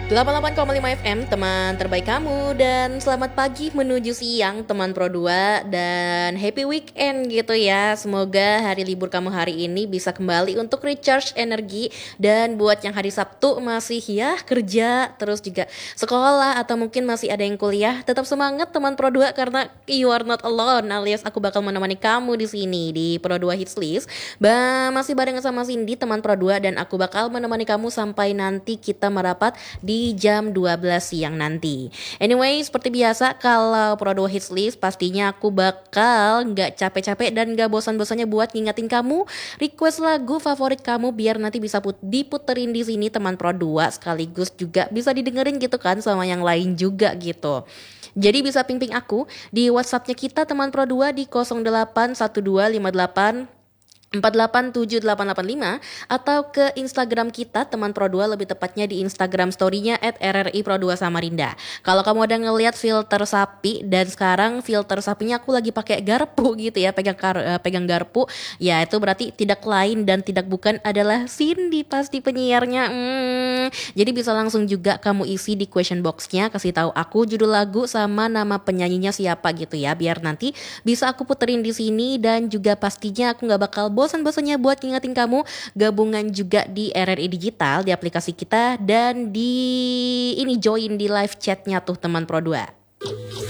88,5 FM, teman terbaik kamu. Dan selamat pagi menuju siang teman Pro 2. Dan happy weekend gitu ya. Semoga hari libur kamu hari ini bisa kembali untuk recharge energi. Dan buat yang hari Sabtu masih ya kerja, terus juga sekolah, atau mungkin masih ada yang kuliah, tetap semangat teman Pro 2, karena you are not alone, alias aku bakal menemani kamu di sini di Pro 2 Hits List. Masih barengan sama Cindy teman Pro 2, dan aku bakal menemani kamu sampai nanti kita merapat di jam 12 siang nanti. Anyway, seperti biasa kalau Pro 2 Hits List pastinya aku bakal gak capek-capek dan gak bosan-bosannya buat ngingetin kamu request lagu favorit kamu, biar nanti bisa diputerin di sini teman Pro 2, sekaligus juga bisa didengerin gitu kan sama yang lain juga gitu. Jadi bisa ping-ping aku di WhatsAppnya kita teman Pro 2 di 081258 487885, atau ke Instagram kita teman Pro 2, lebih tepatnya di Instagram story-nya @RRI Pro 2 Samarinda. Kalau kamu ada ngelihat filter sapi, dan sekarang filter sapinya aku lagi pakai garpu gitu ya, pegang garpu, ya itu berarti tidak lain dan tidak bukan adalah Cindy pasti penyiarnya. Jadi bisa langsung juga kamu isi di question box-nya, kasih tahu aku judul lagu sama nama penyanyinya siapa gitu ya, biar nanti bisa aku puterin di sini. Dan juga pastinya aku nggak bakal bosan-bosannya buat ngingetin kamu gabungan juga di RRI Digital, di aplikasi kita, dan di ini join di live chatnya tuh teman Pro 2.